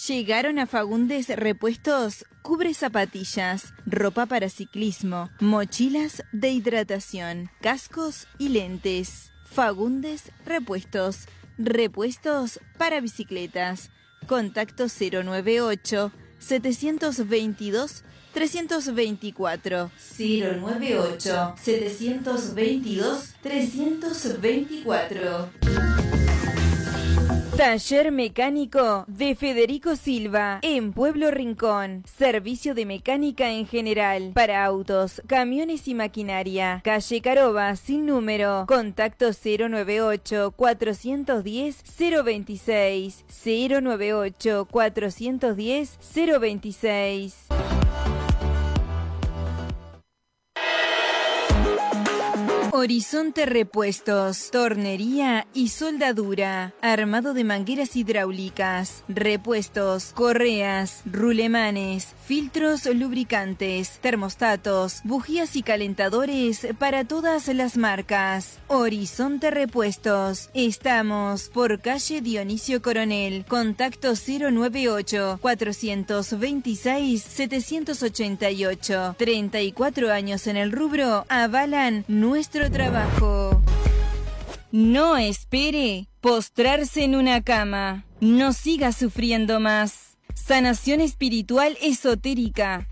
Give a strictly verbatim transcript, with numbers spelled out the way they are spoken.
Llegaron a Fagundes Repuestos, cubre zapatillas, ropa para ciclismo, mochilas de hidratación, cascos y lentes. Fagundes Repuestos, repuestos para bicicletas. Contacto cero nueve ocho, setecientos veintidós, trescientos veinticuatro. cero nueve ocho, setecientos veintidós, trescientos veinticuatro. Taller Mecánico de Federico Silva, en Pueblo Rincón. Servicio de mecánica en general, para autos, camiones y maquinaria. Calle Caroba, sin número. Contacto cero nueve ocho, cuatrocientos diez, cero veintiséis. cero nueve ocho, cuatrocientos diez, cero veintiséis. Horizonte Repuestos, tornería y soldadura, armado de mangueras hidráulicas, repuestos, correas, rulemanes, filtros lubricantes, termostatos, bujías y calentadores para todas las marcas. Horizonte Repuestos, estamos por calle Dionisio Coronel, contacto cero nueve ocho, cuatrocientos veintiséis, setecientos ochenta y ocho. treinta y cuatro años en el rubro avalan nuestro trabajo. No espere postrarse en una cama. No siga sufriendo más. Sanación espiritual esotérica.